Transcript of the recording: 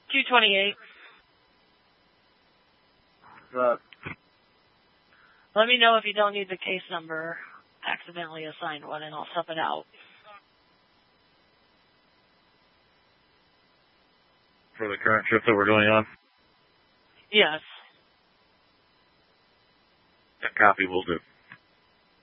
228. Right. Let me know if you don't need the case number. Accidentally assigned one, and I'll sub it out. For the current shift that we're doing on? Yes. That copy will do.